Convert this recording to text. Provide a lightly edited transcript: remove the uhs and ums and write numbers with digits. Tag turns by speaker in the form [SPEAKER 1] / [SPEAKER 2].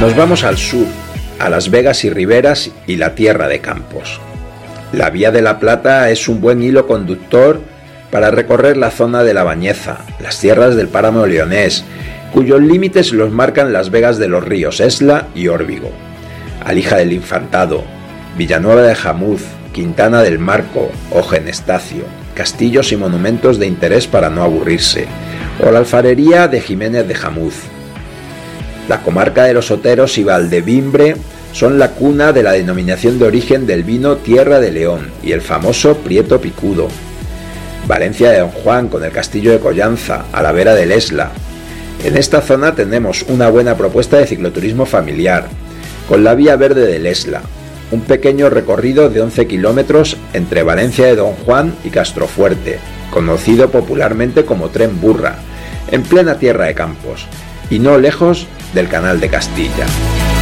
[SPEAKER 1] Nos vamos al sur, a Las Vegas y Riberas y la Tierra de Campos. La Vía de la Plata es un buen hilo conductor para recorrer la zona de La Bañeza, las tierras del Páramo Leonés, cuyos límites los marcan las vegas de los ríos Esla y Órbigo, Alija del Infantado, Villanueva de Jamuz, Quintana del Marco o Genestacio, castillos y monumentos de interés para no aburrirse, o la alfarería de Jiménez de Jamuz. La comarca de los Oteros y Valdevimbre son la cuna de la denominación de origen del vino Tierra de León y el famoso Prieto Picudo. Valencia de Don Juan con el castillo de Collanza, a la vera del Esla. En esta zona tenemos una buena propuesta de cicloturismo familiar, con la Vía Verde del Esla, un pequeño recorrido de 11 kilómetros entre Valencia de Don Juan y Castrofuerte, conocido popularmente como Tren Burra, en plena Tierra de Campos, y no lejos del Canal de Castilla.